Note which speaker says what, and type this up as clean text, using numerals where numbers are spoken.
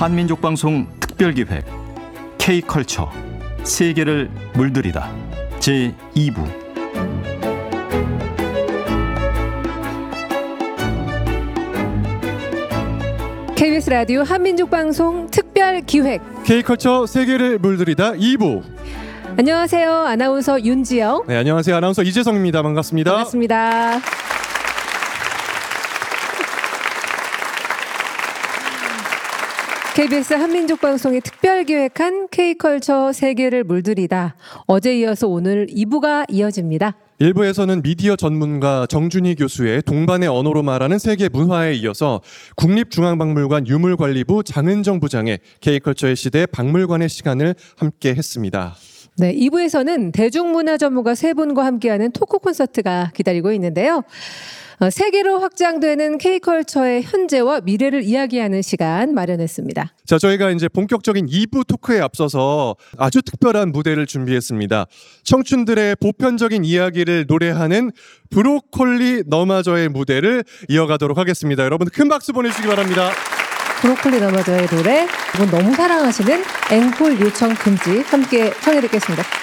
Speaker 1: 한민족방송 특별기획 K컬처 세계를 물들이다 제2부.
Speaker 2: KBS 라디오 한민족방송 특별기획
Speaker 3: K컬처 세계를 물들이다 2부.
Speaker 2: 안녕하세요. 아나운서 윤지영.
Speaker 3: 네, 안녕하세요. 아나운서 이재성입니다. 반갑습니다.
Speaker 2: 반갑습니다. KBS 한민족방송이 특별기획한 K컬처 세계를 물들이다. 어제 이어서 오늘 2부가 이어집니다.
Speaker 3: 1부에서는 미디어 전문가 정준희 교수의 동반의 언어로 말하는 세계 문화에 이어서 국립중앙박물관 유물관리부 장은정 부장의 K컬처의 시대 박물관의 시간을 함께 했습니다.
Speaker 2: 네, 2부에서는 대중문화 전문가 세 분과 함께하는 토크 콘서트가 기다리고 있는데요. 세계로 확장되는 K컬처의 현재와 미래를 이야기하는 시간 마련했습니다.
Speaker 3: 자, 저희가 이제 본격적인 2부 토크에 앞서서 아주 특별한 무대를 준비했습니다. 청춘들의 보편적인 이야기를 노래하는 브로콜리 너마저의 무대를 이어가도록 하겠습니다. 여러분 큰 박수 보내주시기 바랍니다.
Speaker 2: 브로콜리 너마저의 노래, 이분 너무 사랑하시는 앵콜 요청 금지 함께 청해 듣겠습니다.